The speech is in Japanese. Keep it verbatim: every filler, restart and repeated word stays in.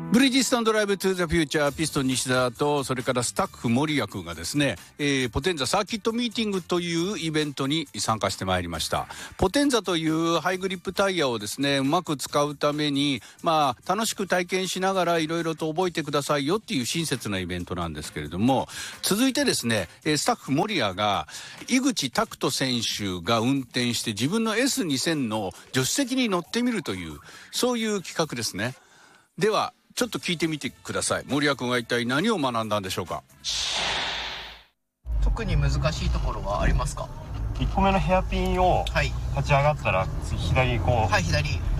ブリヂストンドライブトゥーザフューチャー、ピストン西田とそれからスタッフ森谷君がですね、えー、ポテンザサーキットミーティングというイベントに参加してまいりました。ポテンザというハイグリップタイヤをですねうまく使うために、まあ楽しく体験しながらいろいろと覚えてくださいよっていう親切なイベントなんですけれども、続いてですねスタッフ森谷が井口拓人選手が運転して自分の エスにせん の助手席に乗ってみるという、そういう企画ですね。ではちょっと聞いてみてください。森谷君が一体何を学んだんでしょうか。 特に難しいところはありますか？ いっこめのヘアピンをはい立ち上がったら左にこう、 はい左